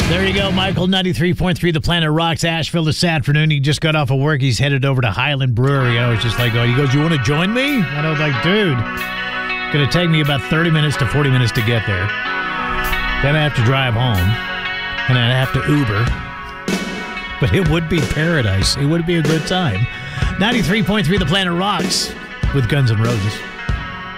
There you go, Michael. 93.3 The Planet Rocks, Asheville this afternoon. He just got off of work. He's headed over to Highland Brewery. I was just like, he goes, you want to join me? And I was like, dude, it's going to take me about 30 minutes to 40 minutes to get there. Then I have to drive home. And then I have to Uber. But it would be paradise. It would be a good time. 93.3 The Planet Rocks with Guns N' Roses.